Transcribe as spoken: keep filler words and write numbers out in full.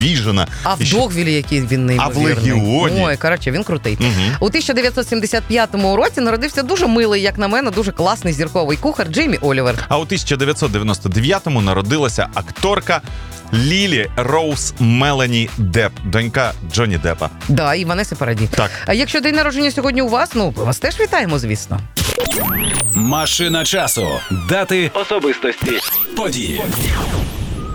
Віжена. А в Догвілі, який він неймовірний. А в Легіоні. Ой, коротше, він крутий. Угу. У тисяча дев'ятсот сімдесят п'ятому році народився дуже милий, як на мене, дуже класний зірковий кухар Джеймі Олівер. А у тисяча дев'ятсот дев'яносто дев'ятому народилася акторка Лілі Роуз Мелані Депп, донька Джонні Деппа. Да, і Ванеси Параді. Так. А якщо день народження сьогодні у вас, ну, вас теж вітаємо, звісно. Машина часу. Дати, особистості, події.